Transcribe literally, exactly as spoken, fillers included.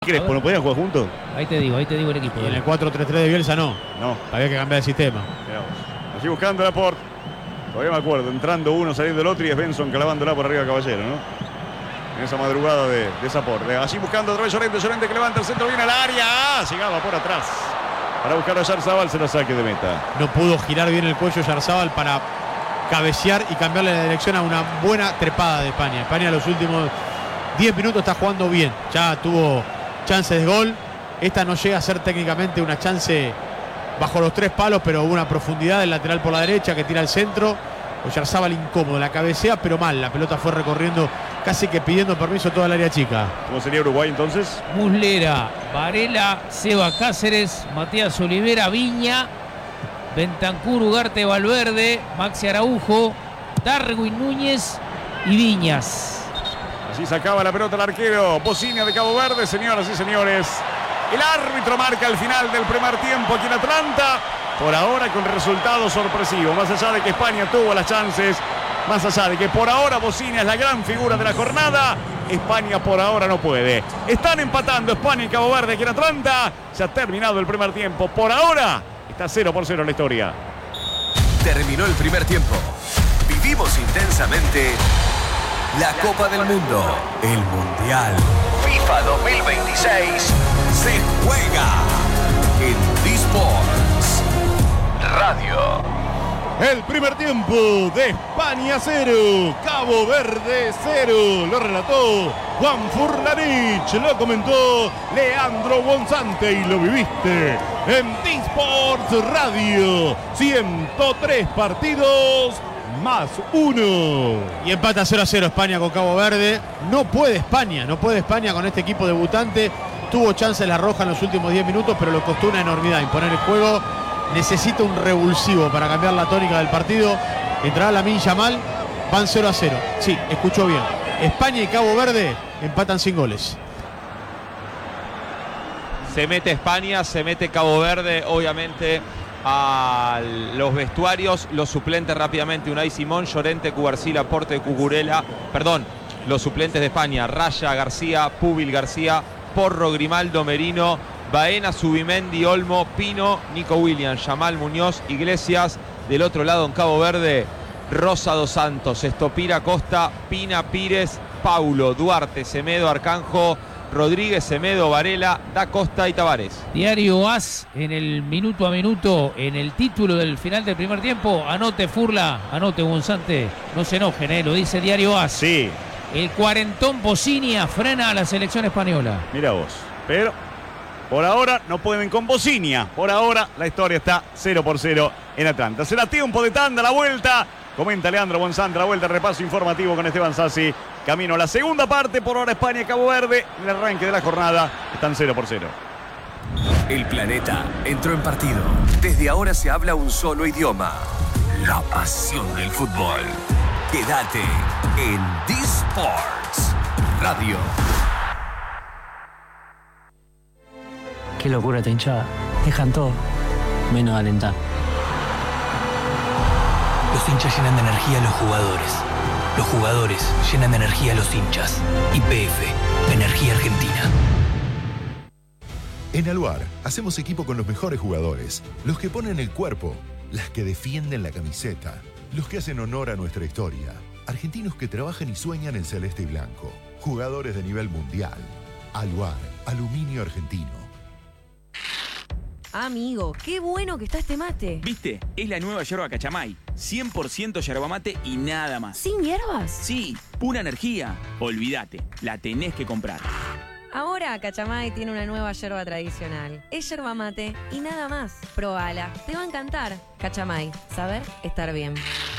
Crespo, ¿no podían jugar juntos? Ahí te digo, ahí te digo el equipo. Y en el cuatro tres tres de Bielsa no. No. Había que cambiar de sistema. Miramos. Allí buscando la Laporte. Todavía me acuerdo, entrando uno, saliendo el otro y es Benson clavándola por arriba Caballero, ¿no? En esa madrugada de, de esa Laporte. Allí buscando otra vez Llorente, Llorente que levanta el centro, viene al área. ¡Ah! Llegaba por atrás. Para buscar a Yarzábal, se lo saque de meta. No pudo girar bien el cuello Yarzábal para cabecear y cambiarle la dirección a una buena trepada de España. España en los últimos diez minutos está jugando bien. Ya tuvo chances de gol. Esta no llega a ser técnicamente una chance bajo los tres palos, pero una profundidad del lateral por la derecha que tira al centro. Oyarzábal incómodo, la cabecea, pero mal. La pelota fue recorriendo casi que pidiendo permiso toda el área chica. ¿Cómo sería Uruguay entonces? Muslera, Varela, Seba Cáceres, Matías Olivera, Viña, Bentancur, Ugarte, Valverde, Maxi Araujo, Darwin Núñez y Viñas. Así sacaba la pelota el arquero. Bocina de Cabo Verde, señoras y señores. El árbitro marca el final del primer tiempo aquí en Atlanta. Por ahora con resultado sorpresivo. Más allá de que España tuvo las chances, más allá de que por ahora Bocina es la gran figura de la jornada, España por ahora no puede. Están empatando España y Cabo Verde aquí en Atlanta. Se ha terminado el primer tiempo. Por ahora está cero por cero la historia. Terminó el primer tiempo. Vivimos intensamente la Copa del Mundo, el Mundial. FIFA dos mil veintiséis se juega en D-Sports Radio. El primer tiempo de España cero, Cabo Verde cero. Lo relató Juan Furlanich, lo comentó Leandro Gonzante y lo viviste en D-Sports Radio. ciento tres partidos más uno. Y empata cero a cero España con Cabo Verde. No puede España, no puede España con este equipo debutante. Tuvo chance la Roja en los últimos diez minutos, pero le costó una enormidad imponer el juego. Necesita un revulsivo para cambiar la tónica del partido. Entrará Lamine Yamal. Van cero a cero. Sí, escuchó bien. España y Cabo Verde empatan sin goles. Se mete España, se mete Cabo Verde, obviamente a los vestuarios, los suplentes rápidamente: Unai Simón, Llorente, Cubarsí, Laporte, Cucurella, perdón, los suplentes de España: Raya, García, Púbil, García, Porro, Grimaldo, Merino, Baena, Subimendi, Olmo, Pino, Nico Williams, Yamal, Muñoz, Iglesias. Del otro lado en Cabo Verde, Rosa, Dos Santos, Estopira, Costa, Pina, Pires, Paulo, Duarte, Semedo, Arcanjo, Rodríguez, Semedo, Varela, Da Costa y Tavares. Diario AS en el minuto a minuto, en el título del final del primer tiempo. Anote Furla, anote Gonzante, no se enojen, ¿eh? Lo dice Diario AS. Sí. El cuarentón Bocinia frena a la selección española. Mira vos, pero por ahora no pueden con Bocinia. Por ahora la historia está cero por cero en Atlanta. Será tiempo de tanda, la vuelta. Comenta Leandro Gonzante, la vuelta, repaso informativo con Esteban Sassi. Camino a la segunda parte, por ahora España y Cabo Verde. En el arranque de la jornada están cero por cero. El planeta entró en partido. Desde ahora se habla un solo idioma: la pasión del fútbol. Quédate en D-Sports Radio. Qué locura esta hinchada. Dejan todo, menos alentar. Los hinchas llenan de energía a los jugadores. Los jugadores llenan de energía a los hinchas. Y P F, Energía Argentina. En Aluar hacemos equipo con los mejores jugadores, los que ponen el cuerpo, las que defienden la camiseta, los que hacen honor a nuestra historia, argentinos que trabajan y sueñan en celeste y blanco, jugadores de nivel mundial. Aluar, aluminio argentino. Amigo, qué bueno que está este mate. ¿Viste? Es la nueva yerba Cachamay. cien por ciento yerba mate y nada más. ¿Sin hierbas? Sí, pura energía. Olvídate, la tenés que comprar. Ahora Cachamay tiene una nueva yerba tradicional. Es yerba mate y nada más. Probala, te va a encantar. Cachamay, saber estar bien.